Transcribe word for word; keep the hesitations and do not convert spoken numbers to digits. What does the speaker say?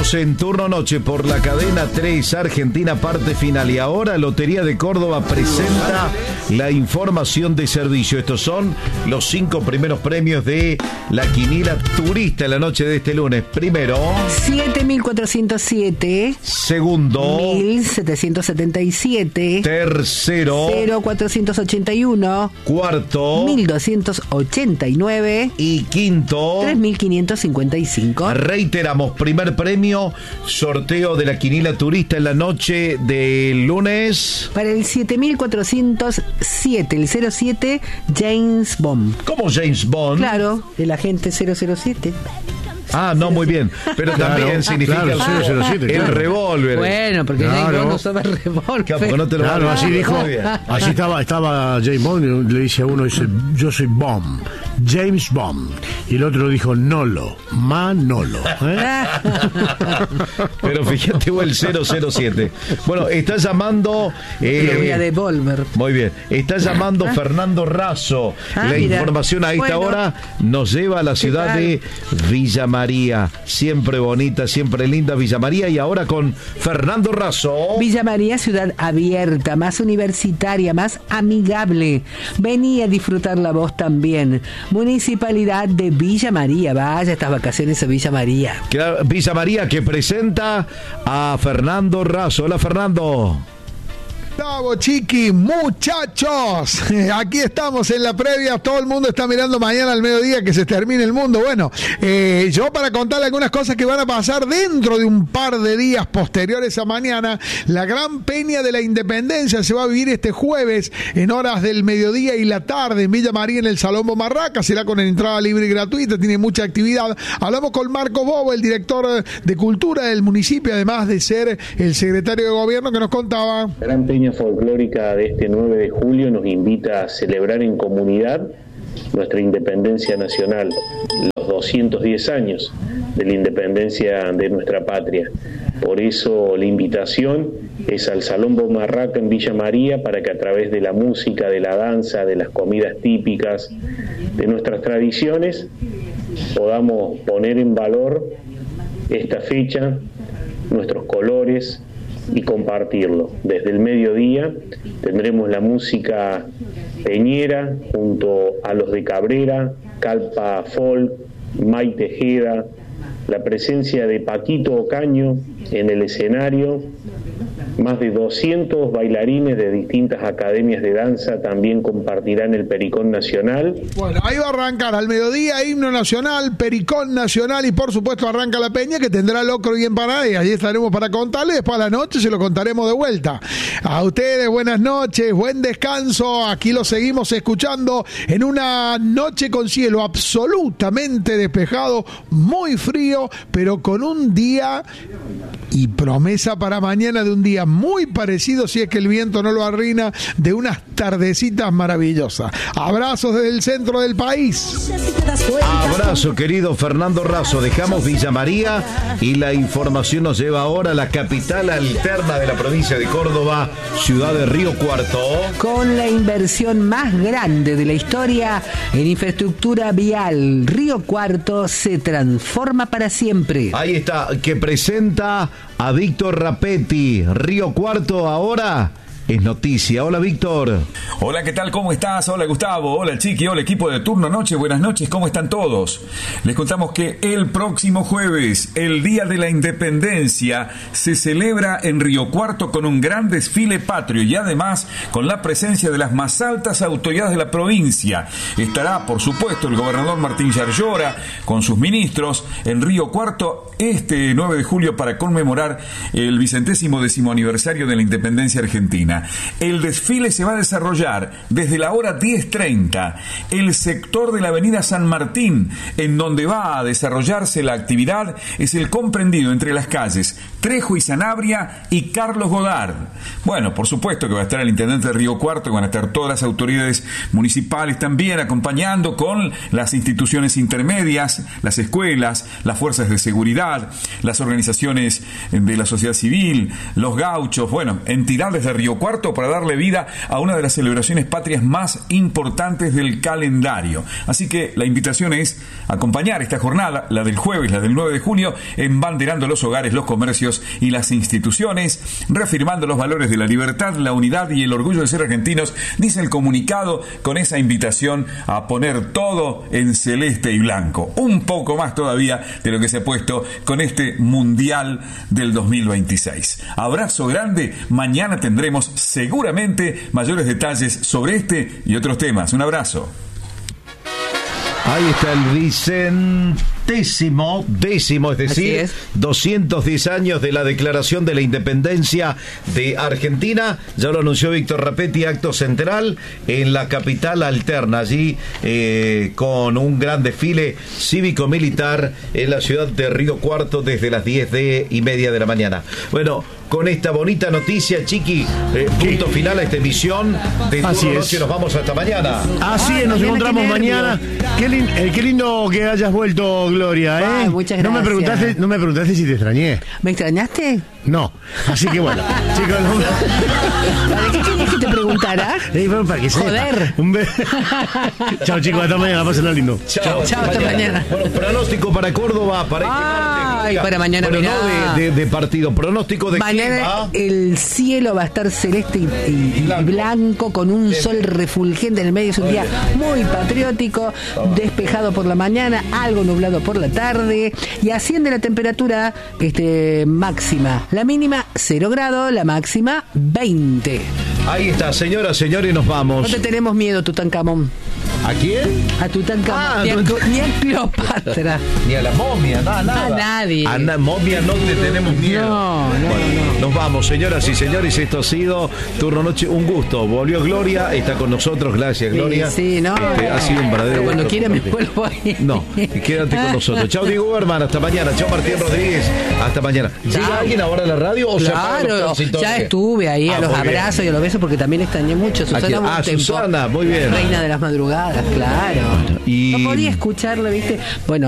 Seguimos en Turno Noche por la cadena tres Argentina, parte final. Y ahora Lotería de Córdoba presenta la información de servicio. Estos son los cinco primeros premios de la quiniela turista en la noche de este lunes. Primero, siete mil cuatrocientos siete. Segundo, mil setecientos setenta y siete. Tercero, cero mil cuatrocientos ochenta y uno. Cuarto, mil doscientos ochenta y nueve. Y quinto, tres mil quinientos cincuenta y cinco. Reiteramos, primer premio, sorteo de la quiniela turista en la noche del lunes. Para el siete mil cuatrocientos siete, el cero siete, James Bond. ¿Cómo James Bond? Claro, el agente cero cero siete. Ah, no, muy bien. Pero también claro, significa claro, cero cero siete, el claro. revólver. Bueno, porque claro. James Bond no usaba el revólver. Claro, no te lo claro, así dijo. Así estaba, estaba James Bond, le dice a uno, dice, yo soy Bond, James Bond. Y el otro dijo, Nolo, Manolo. ¿eh? Pero fíjate, o el cero cero siete. Bueno, está llamando... Eh, de Volver. Muy bien. Está llamando Fernando Razo. Ah, la mira. información a esta Bueno. hora nos lleva a la ciudad de Villa María. Siempre bonita, siempre linda Villa María. Y ahora con Fernando Razo. Villa María, ciudad abierta, más universitaria, más amigable. Vení a disfrutar la voz también. Municipalidad de Villa María. Vaya estas vacaciones a Villa María. Villa María que presenta a Fernando Razo. Hola, Fernando. Bravo, Chiqui, muchachos, aquí estamos en la previa, todo el mundo está mirando mañana al mediodía que se termine el mundo. Bueno, eh, yo para contarle algunas cosas que van a pasar dentro de un par de días posteriores a mañana, la Gran Peña de la Independencia se va a vivir este jueves en horas del mediodía y la tarde en Villa María en el Salón Bomarraca, será con entrada libre y gratuita, tiene mucha actividad. Hablamos con Marco Bobo, el director de Cultura del municipio, además de ser el secretario de Gobierno, que nos contaba. Gran Peña folclórica de este nueve de julio nos invita a celebrar en comunidad nuestra independencia nacional, los doscientos diez años de la independencia de nuestra patria. Por eso la invitación es al Salón Bomarraca en Villa María para que a través de la música, de la danza, de las comidas típicas, de nuestras tradiciones, podamos poner en valor esta fecha, nuestros colores, y compartirlo. Desde el mediodía tendremos la música peñera junto a los de Cabrera, Calpa Folk, May Tejeda, la presencia de Paquito Ocaño en el escenario, más de doscientos bailarines de distintas academias de danza también compartirán el Pericón Nacional. Bueno, ahí va a arrancar al mediodía, himno nacional, Pericón Nacional y por supuesto arranca la peña que tendrá locro y empanada y allí estaremos para contarle, después a la noche se lo contaremos de vuelta. A ustedes buenas noches, buen descanso, aquí lo seguimos escuchando en una noche con cielo absolutamente despejado, muy frío, pero con un día y promesa para mañana de un día muy parecido, si es que el viento no lo arruina, de unas tardecitas maravillosas. Abrazos desde el centro del país. Abrazo, querido Fernando Razo. Dejamos Villa María y la información nos lleva ahora a la capital alterna de la provincia de Córdoba, ciudad de Río Cuarto. Con la inversión más grande de la historia en infraestructura vial, Río Cuarto se transforma para siempre. Ahí está, que presenta a Víctor Rapetti. Río Cuarto ahora es noticia. Hola, Víctor. Hola, ¿qué tal? ¿Cómo estás? Hola, Gustavo. Hola, Chiqui. Hola, equipo de Turno Noche. Buenas noches. ¿Cómo están todos? Les contamos que el próximo jueves, el Día de la Independencia, se celebra en Río Cuarto con un gran desfile patrio y además con la presencia de las más altas autoridades de la provincia. Estará, por supuesto, el gobernador Martín Yarlora con sus ministros en Río Cuarto este nueve de julio para conmemorar el vicentésimo décimo aniversario de la independencia argentina. El desfile se va a desarrollar desde la hora diez treinta, el sector de la avenida San Martín, en donde va a desarrollarse la actividad, es el comprendido entre las calles Trejo y Sanabria y Carlos Godard. Bueno, por supuesto que va a estar el intendente de Río Cuarto, van a estar todas las autoridades municipales también acompañando con las instituciones intermedias, las escuelas, las fuerzas de seguridad, las organizaciones de la sociedad civil, los gauchos, bueno, entidades de Río Cuarto cuarto para darle vida a una de las celebraciones patrias más importantes del calendario. Así que la invitación es acompañar esta jornada, la del jueves, la del nueve de junio, embanderando los hogares, los comercios y las instituciones, reafirmando los valores de la libertad, la unidad y el orgullo de ser argentinos, dice el comunicado, con esa invitación a poner todo en celeste y blanco. Un poco más todavía de lo que se ha puesto con este Mundial del dos mil veintiséis. Abrazo grande. Mañana tendremos seguramente mayores detalles sobre este y otros temas. Un abrazo. Ahí está el vicentésimo, décimo, es decir, es. doscientos diez años de la declaración de la independencia de Argentina. Ya lo anunció Víctor Rapetti, acto central en la capital alterna, allí eh, con un gran desfile cívico-militar en la ciudad de Río Cuarto desde las diez de y media de la mañana. Bueno, con esta bonita noticia, Chiqui, eh, punto final a esta emisión de Así Turno es. Noche. Nos vamos hasta mañana. Así Ay, es, nos mañana, encontramos qué nervio. mañana. Qué, lin- eh, qué lindo que hayas vuelto, Gloria, ¿eh? Ay, muchas No me gracias. preguntaste, no me preguntaste si te extrañé. ¿Me extrañaste? No. Así que bueno, chicos, no- ¿Para qué querías que te preguntara? Eh, bueno, para que sepa. Joder. Un be- Chao, chicos, hasta mañana, pásenlo lindo. Chao, Chao, hasta mañana. Bueno, pronóstico para Córdoba para este Ay, martes. para mañana, Bueno, mirá. no de, de- de partido, pronóstico de Mañana clima. el cielo va a estar celeste y, y- y Blanco. blanco con un sol refulgente en el medio. Es un día muy patriótico, despejado por la mañana, algo nublado por la tarde y asciende la temperatura este, máxima. La mínima cero grados, la máxima veinte. Ahí está, señoras, señores, nos No vamos. te tenemos miedo, Tutankamón. ¿A quién? A Tutankamón. Ah, ni, a, Tut- ni a Cleopatra. Ni a la momia, nada, nada. A nadie. A la momia no le tenemos miedo. No, no, Bueno, no. nos vamos, señoras y señores. Esto ha sido Turno Noche. Un gusto. Volvió Gloria, está con nosotros. Gracias, Gloria. Sí, sí, no. Este, ha sido un verdadero Pero cuando gusto. quiera me vuelvo ahí. No, quédate con nosotros. Chao, Diego Herman, hasta mañana. Chao, Martín Rodríguez, hasta mañana. ¿Llega Chao. alguien ahora a la radio o se apagan los Claro, transitores? ya estuve ahí Ah, a los muy bien. abrazos y a los besos porque también extrañé mucho. Susana Aquí- ah, Bontempo, Susana, muy bien. Reina de las madrugadas, claro. Y- No podía escucharla, ¿viste? Bueno,